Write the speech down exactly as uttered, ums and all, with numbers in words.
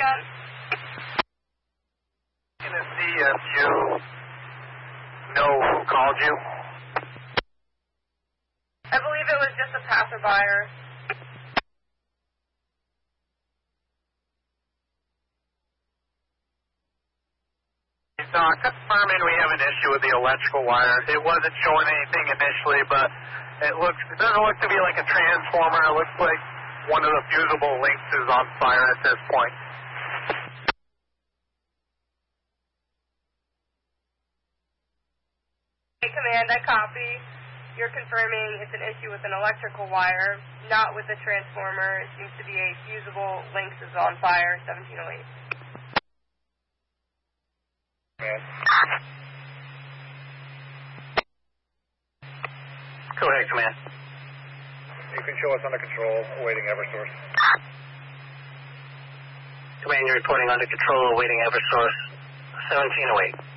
again. Can I see if you know who called you? I believe it was just a passerby. So I'm confirming we have an issue with the electrical wire. It wasn't showing anything initially, but it looks it doesn't look to be like a transformer. It looks like one of the fusible links is on fire at this point. Hey, Command, I copy. You're confirming it's an issue with an electrical wire, not with the transformer. It seems to be a fusible link is on fire, seventeen oh eight. Man. Go ahead, Command. You can show us under control, awaiting Eversource. Command, you're reporting under control, awaiting Eversource, seventeen oh eight.